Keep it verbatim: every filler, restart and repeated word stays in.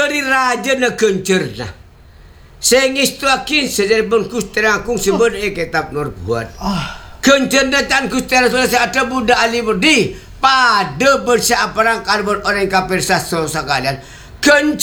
beri raja na kencerna. Sengis tu akin sejari pun kusterang kung sebut eh kitab nur buat. Kencerna tan kusterang sudah ada budak ali budi pada bersyaparang karbon orang kafir saso sekalian. Kencerna